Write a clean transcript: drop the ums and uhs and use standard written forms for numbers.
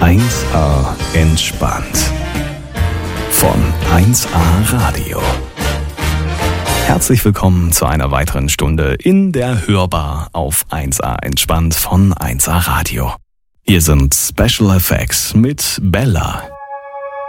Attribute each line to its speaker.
Speaker 1: 1A entspannt. Von 1A Radio. Herzlich willkommen zu einer weiteren Stunde in der Hörbar auf 1A entspannt von 1A Radio. Hier sind Special Effects mit Bella.